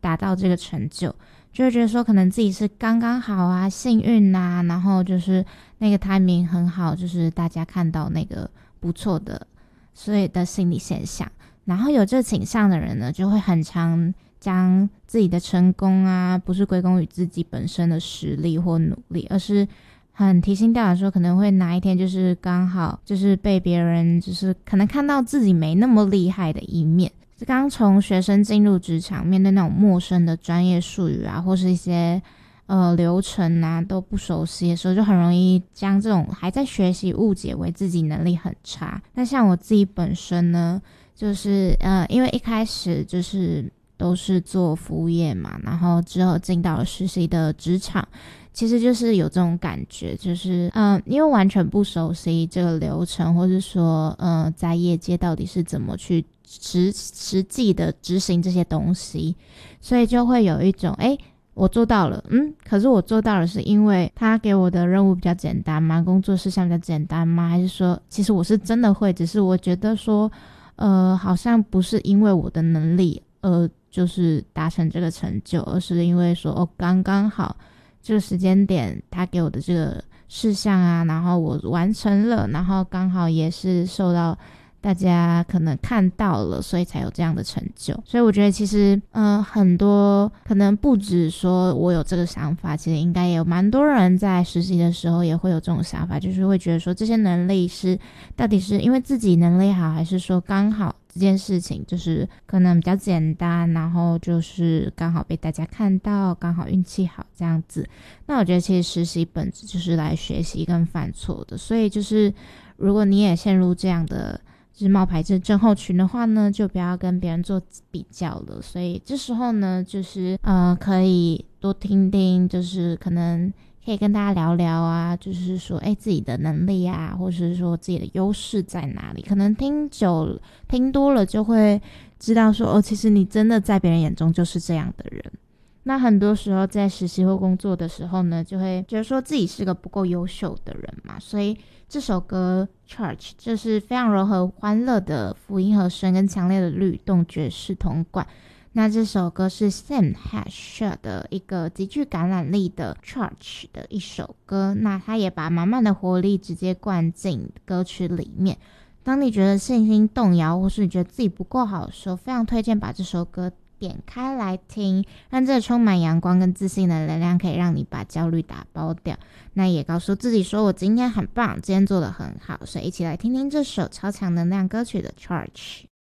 达到这个成就，就会觉得说可能自己是刚刚好啊，幸运啊，然后就是那个 timing 很好，就是大家看到那个不错的所以的心理现象。然后有这倾向的人呢，就会很常将自己的成功啊，不是归功于自己本身的实力或努力，而是很提心吊胆说可能会哪一天就是刚好就是被别人就是可能看到自己没那么厉害的一面。刚从学生进入职场，面对那种陌生的专业术语啊，或是一些流程啊都不熟悉的时候，就很容易将这种还在学习误解为自己能力很差。那像我自己本身呢，就是因为一开始就是都是做服务业嘛，然后之后进到了实习的职场，其实就是有这种感觉，就是因为完全不熟悉这个流程，或是说在业界到底是怎么去实际的执行这些东西，所以就会有一种我做到了，可是我做到了是因为他给我的任务比较简单吗？工作事项比较简单吗？还是说其实我是真的会，只是我觉得说好像不是因为我的能力就是达成这个成就，而是因为说刚刚好这个时间点他给我的这个事项啊，然后我完成了，然后刚好也是受到大家可能看到了，所以才有这样的成就。所以我觉得其实很多可能不止说我有这个想法，其实应该也有蛮多人在实习的时候也会有这种想法，就是会觉得说这些能力是到底是因为自己能力好，还是说刚好这件事情就是可能比较简单，然后就是刚好被大家看到，刚好运气好这样子。那我觉得其实实习本质就是来学习跟犯错的，所以就是如果你也陷入这样的就是冒牌症候群的话呢，就不要跟别人做比较了。所以这时候呢，就是可以多听听，就是可能可以跟大家聊聊啊，就是说自己的能力啊，或者是说自己的优势在哪里。可能听多了就会知道说其实你真的在别人眼中就是这样的人。那很多时候在实习或工作的时候呢，就会觉得说自己是个不够优秀的人嘛，所以这首歌 Church 就是非常柔和欢乐的福音和声跟强烈的律动爵士铜管。那这首歌是 Sam Hash 的一个极具感染力的 Church 的一首歌，那他也把满满的活力直接灌进歌曲里面。当你觉得信心动摇，或是你觉得自己不够好的时候，非常推荐把这首歌点开来听，让这充满阳光跟自信的能量可以让你把焦虑打包掉。那也告诉自己说我今天很棒，今天做得很好。所以一起来听听这首超强能量歌曲的 Charge。